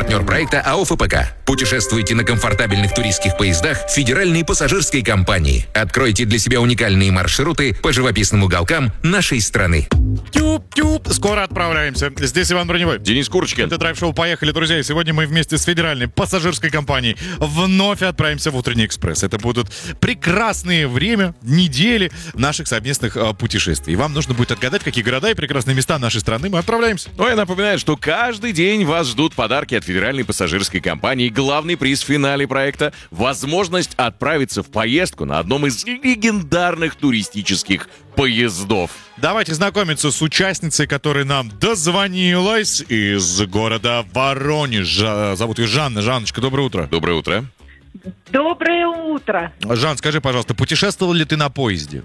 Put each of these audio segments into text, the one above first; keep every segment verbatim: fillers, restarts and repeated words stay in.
Партнер проекта АО ФПК. Путешествуйте на комфортабельных туристских поездах Федеральной пассажирской компании. Откройте для себя уникальные маршруты по живописным уголкам нашей страны. Тюп-тюп. Скоро отправляемся. Здесь Иван Броневой. Денис Курочкин. Это драйв-шоу «Поехали, друзья». И сегодня мы вместе с Федеральной пассажирской компанией вновь отправимся в утренний экспресс. Это будут прекрасные время, недели наших совместных э, путешествий. И вам нужно будет отгадать, какие города и прекрасные места нашей страны мы отправляемся. Ну, я напоминаю, что каждый день вас ждут подарки от Федеральной пассажирской компании. Главный приз в финале проекта — возможность отправиться в поездку на одном из легендарных туристических поездов. Давайте знакомиться с участницей, которая нам дозвонилась из города Воронеж. Зовут ее Жанна. Жанночка, доброе утро. Доброе утро. Доброе утро. Жан, скажи, пожалуйста, путешествовала ли ты на поезде?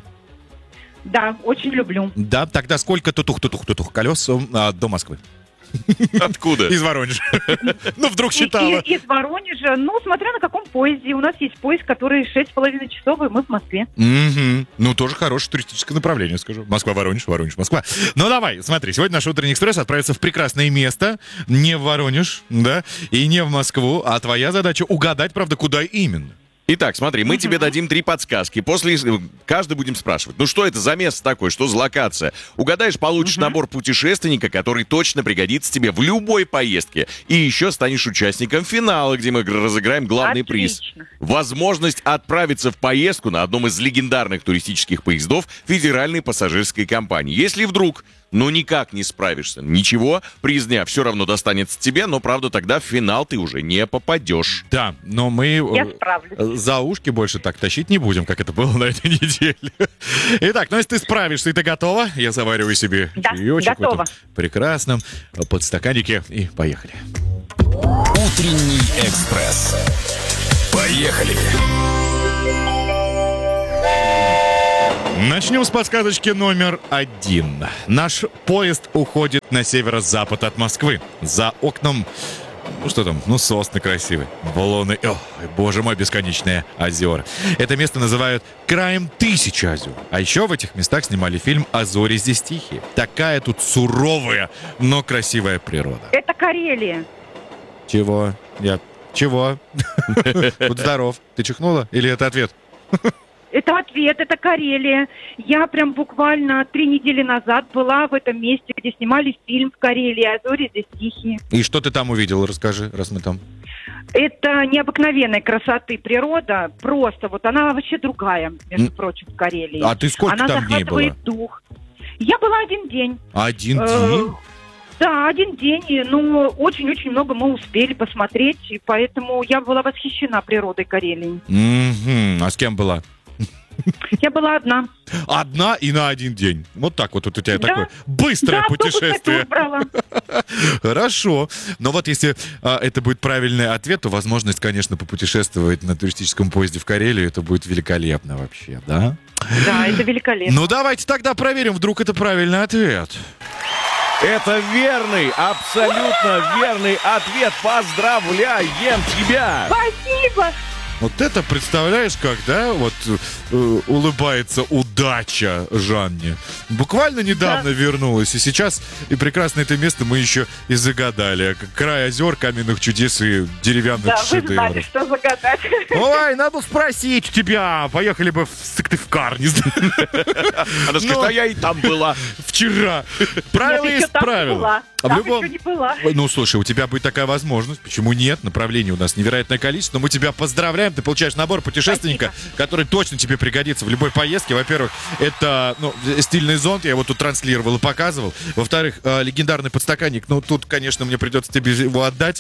Да, очень люблю. Да, тогда сколько тутух-тутух-тутух колес а, до Москвы? Откуда? Из Воронежа. Ну, вдруг считала. И, и, из Воронежа, ну, смотря на каком поезде. У нас есть поезд, который шесть с половиной часов, и мы в Москве. Угу. Ну, тоже хорошее туристическое направление, скажу. Москва-Воронеж, Воронеж-Москва. Ну, давай, смотри, сегодня наш утренний экспресс отправится в прекрасное место, не в Воронеж, да, и не в Москву, а твоя задача угадать, правда, куда именно. Итак, смотри, мы тебе дадим три подсказки. После каждый будем спрашивать, ну что это за место такое, что за локация? Угадаешь, получишь набор путешественника, который точно пригодится тебе в любой поездке. И еще станешь участником финала, где мы разыграем главный Отлично. приз. Возможность отправиться в поездку на одном из легендарных туристических поездов Федеральной пассажирской компании. Если вдруг, ну никак не справишься, ничего, приз дня все равно достанется тебе, но, правда, тогда в финал ты уже не попадешь. Да, но мы Я справлюсь. за ушки больше так тащить не будем, как это было на этой неделе. Итак, ну если ты справишься и ты готова, я завариваю себе Да, чаечек в готова. этом прекрасном подстаканнике и поехали. Утренний экспресс. Поехали. Начнем с подсказочки номер один. Наш поезд уходит на северо-запад от Москвы. За окном, ну что там, ну сосны красивые, валуны, ох, боже мой, бесконечные озера. Это место называют краем тысячи озер. А еще в этих местах снимали фильм «А зори здесь тихие». Такая тут суровая, но красивая природа. Это Карелия. Чего? Я... Чего? Будь здоров. Ты чихнула? Или это ответ? Это ответ, это Карелия. Я прям буквально три недели назад была в этом месте, где снимали фильм в Карелии «А зори здесь тихие». И что ты там увидел? Расскажи, раз мы там. Это необыкновенной красоты природа. Просто вот она вообще другая, между М. прочим, в Карелии. А ты сколько она там дней была? захватывает дух. Я была один день. Один Э, день? Да, один день, и, ну, очень-очень много мы успели посмотреть, и поэтому я была восхищена природой Карелии. Мгм. А с кем была? Я была одна. Одна и на один день. Вот так вот, вот у тебя Да. такое быстрое Да, путешествие. автобусный тур брала. Хорошо. Но вот если а, это будет правильный ответ, то возможность, конечно, попутешествовать на туристическом поезде в Карелию, это будет великолепно вообще, да? Да, это великолепно. Ну давайте тогда проверим, вдруг это правильный ответ. Это верный, абсолютно верный ответ. Поздравляем тебя! Спасибо! Вот это, представляешь, когда вот э, улыбается удача Жанне. Буквально недавно вернулась, и сейчас и прекрасно это место мы еще и загадали. Край озер, каменных чудес и деревянных Да, вы знали, шедевров. что загадать. Ой, надо спросить у тебя. Поехали бы в Сыктывкар, не знаю. Она скажет, а я и там была. Вчера. Правило Я еще есть там не правило. была. А в Там любом- еще не была. Ну, слушай, у тебя будет такая возможность. Почему нет? Направлений у нас невероятное количество. Но мы тебя поздравляем. Ты получаешь набор путешественника, который точно тебе пригодится в любой поездке. Во-первых, это ну, стильный зонт. Я его тут транслировал и показывал. Во-вторых, э, легендарный подстаканник. Ну, тут, конечно, мне придется тебе его отдать.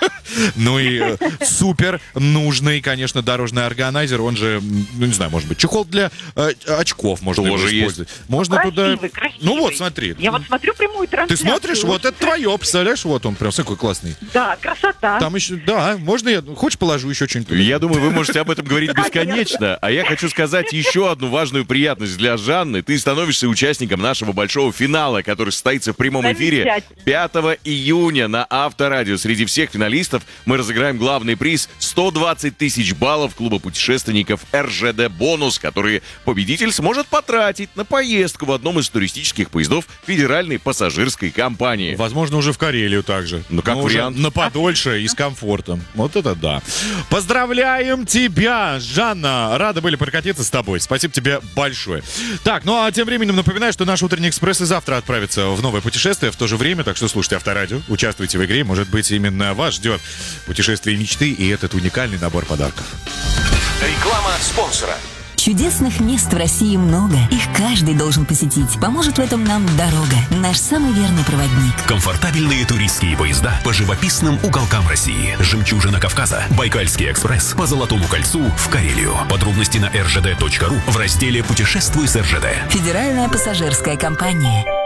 Ну и э, супер нужный, конечно, дорожный органайзер. Он же, ну, не знаю, может быть, чехол для э, очков можно его Тоже есть. использовать. Можно туда... Красивый, красивый. Ну вот, смотри. Я вот смотрю прямую Ты трансляцию. смотришь, вот это твое, представляешь, вот он прям такой классный. Да, красота. Там еще, да, можно я, хочешь, положу еще что-нибудь? Я думаю, вы можете об этом говорить бесконечно. А я хочу сказать еще одну важную приятность для Жанны. Ты становишься участником нашего большого финала, который состоится в прямом эфире Замечательно. пятого июня на Авторадио. Среди всех финалистов билетов мы разыграем главный приз — сто двадцать тысяч баллов клуба путешественников эр жэ дэ «Бонус», которые победитель сможет потратить на поездку в одном из туристических поездов Федеральной пассажирской компании. Возможно, уже в Карелию также. Ну, как Но уже вариант. на подольше и с комфортом. Вот это да. Поздравляем тебя, Жанна. Рады были прокатиться с тобой. Спасибо тебе большое. Так, ну а тем временем напоминаю, что наш утренний экспресс и завтра отправится в новое путешествие в то же время. Так что слушайте Авторадио, участвуйте в игре. Может быть, именно вас ждет путешествие мечты и этот уникальный набор подарков. Реклама спонсора. Чудесных мест в России много. Их каждый должен посетить. Поможет в этом нам дорога. Наш самый верный проводник. Комфортабельные туристские поезда по живописным уголкам России. «Жемчужина Кавказа», «Байкальский экспресс» по Золотому кольцу в Карелию. Подробности на эр жэ дэ точка ру в разделе «Путешествуй с эр жэ дэ». Федеральная пассажирская компания.